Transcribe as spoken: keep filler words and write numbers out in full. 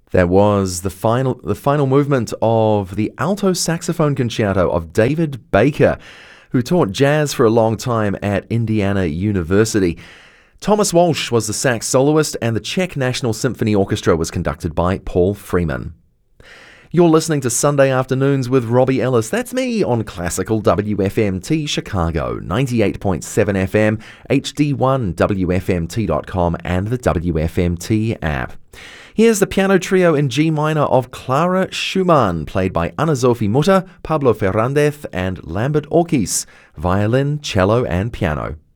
There was the final the final movement of the alto saxophone concerto of David Baker, who taught jazz for a long time at Indiana University. Thomas Walsh was the sax soloist, and the Czech National Symphony Orchestra was conducted by Paul Freeman. You're listening to Sunday Afternoons with Robbie Ellis. That's me on Classical W F M T Chicago, ninety-eight point seven F M, H D one, W F M T dot com, and the W F M T app. Here's the piano trio in G minor of Clara Schumann, played by Anna-Sophie Mutter, Pablo Ferrandez, and Lambert Orkis, violin, cello, and piano.